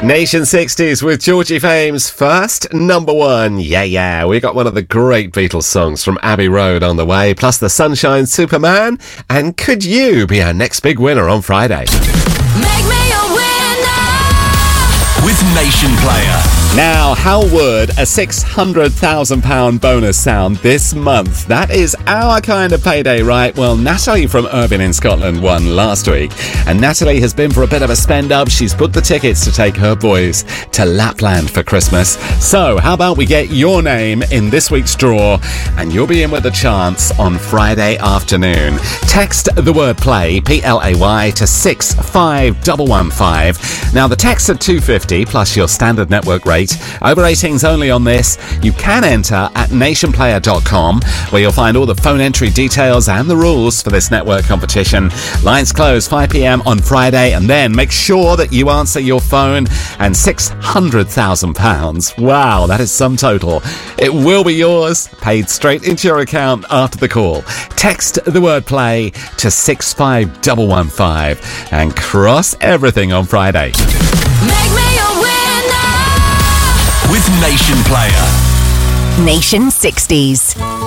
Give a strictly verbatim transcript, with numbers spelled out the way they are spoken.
Nation sixties with Georgie Fame's first number one. Yeah, yeah. We got one of the great Beatles songs from Abbey Road on the way, plus the Sunshine Superman. And could you be our next big winner on Friday? Make me a winner with Nation Player. Now, how would a six hundred thousand pounds bonus sound this month? That is our kind of payday, right? Well, Natalie from Irvine in Scotland won last week. And Natalie has been for a bit of a spend-up. She's booked the tickets to take her boys to Lapland for Christmas. So, how about we get your name in this week's draw and you'll be in with a chance on Friday afternoon. Text the word play, P L A Y, to six five one one five. Now, the text at two fifty plus your standard network rate. Over eighteens only on this. You can enter at nation player dot com, where you'll find all the phone entry details and the rules for this network competition. Lines close five p.m. on Friday, and then make sure that you answer your phone. And six hundred thousand pounds. Wow, that is some total. It will be yours, paid straight into your account after the call. Text the word play to six five one one five and cross everything on Friday. Make me a winner with Nation Player. Nation sixties.